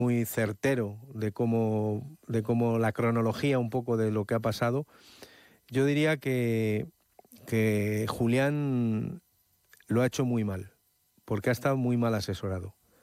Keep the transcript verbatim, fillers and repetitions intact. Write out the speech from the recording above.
muy certero de cómo, de cómo la cronología un poco de lo que ha pasado. Yo diría que, que Julián lo ha hecho muy mal, porque ha estado muy mal asesorado.